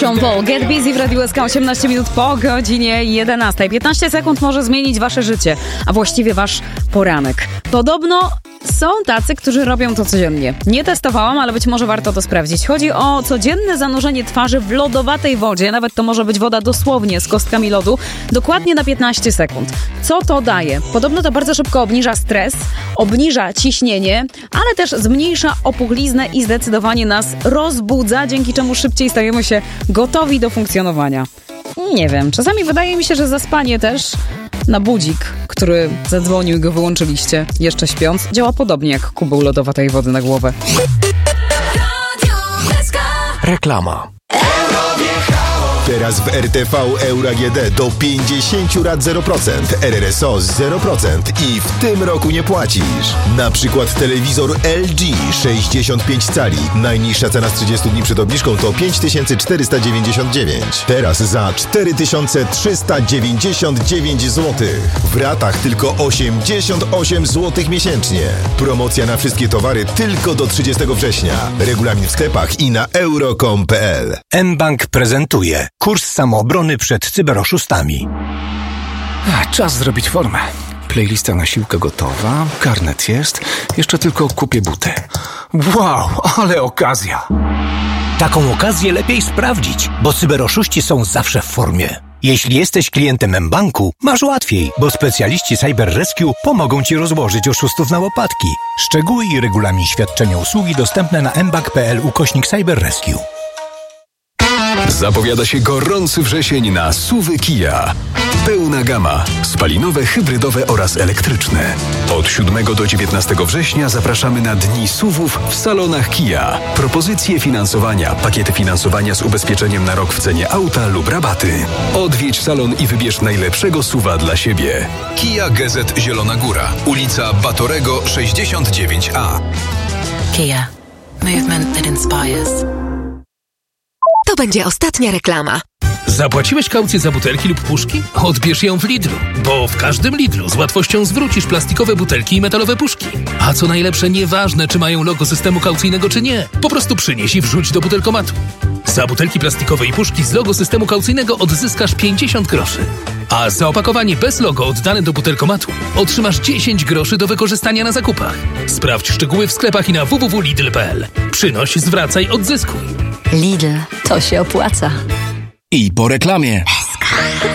Sean Paul, Get Busy w Radiu SK, 18 minut po godzinie 11. 15 sekund może zmienić wasze życie, a właściwie wasz poranek. Podobno są tacy, którzy robią to codziennie. Nie testowałam, ale być może warto to sprawdzić. Chodzi o codzienne zanurzenie twarzy w lodowatej wodzie. Nawet to może być woda dosłownie z kostkami lodu. Dokładnie na 15 sekund. Co to daje? Podobno to bardzo szybko obniża stres, obniża ciśnienie, ale też zmniejsza opuchliznę i zdecydowanie nas rozbudza, dzięki czemu szybciej stajemy się gotowi do funkcjonowania. Nie wiem, czasami wydaje mi się, że zaspanie też na budzik, który zadzwonił i go wyłączyliście jeszcze śpiąc, działa podobnie jak kubeł lodowatej wody na głowę. Reklama. Teraz w RTV Euro AGD do 50 rat 0%, RRSO 0% i w tym roku nie płacisz. Na przykład telewizor LG 65 cali. Najniższa cena z 30 dni przed obniżką to 5499. Teraz za 4399 zł. W ratach tylko 88 zł miesięcznie. Promocja na wszystkie towary tylko do 30 września. Regulamin w sklepach i na euro.com.pl. mBank prezentuje kurs samoobrony przed cyberoszustami. Czas zrobić formę. Playlista na siłkę gotowa, karnet jest, jeszcze tylko kupię buty. Wow, ale okazja! Taką okazję lepiej sprawdzić, bo cyberoszuści są zawsze w formie. Jeśli jesteś klientem mBanku, masz łatwiej, bo specjaliści Cyber Rescue pomogą Ci rozłożyć oszustów na łopatki. Szczegóły i regulamin świadczenia usługi dostępne na mbank.pl/Cyber Rescue. Zapowiada się gorący wrzesień na SUV-y Kia. Pełna gama. Spalinowe, hybrydowe oraz elektryczne. Od 7 do 19 września zapraszamy na Dni SUV-ów w salonach Kia. Propozycje finansowania, pakiety finansowania z ubezpieczeniem na rok w cenie auta lub rabaty. Odwiedź salon i wybierz najlepszego SUV-a dla siebie. Kia GZ Zielona Góra. Ulica Batorego 69A. Kia. Movement that inspires. To będzie ostatnia reklama. Zapłaciłeś kaucję za butelki lub puszki? Odbierz ją w Lidlu, bo w każdym Lidlu z łatwością zwrócisz plastikowe butelki i metalowe puszki. A co najlepsze, nieważne czy mają logo systemu kaucyjnego czy nie, po prostu przynieś i wrzuć do butelkomatu. Za butelki plastikowe i puszki z logo systemu kaucyjnego odzyskasz 50 groszy. A za opakowanie bez logo oddane do butelkomatu otrzymasz 10 groszy do wykorzystania na zakupach. Sprawdź szczegóły w sklepach i na www.lidl.pl. Przynoś, zwracaj, odzyskuj. Lidl, to się opłaca. I po reklamie.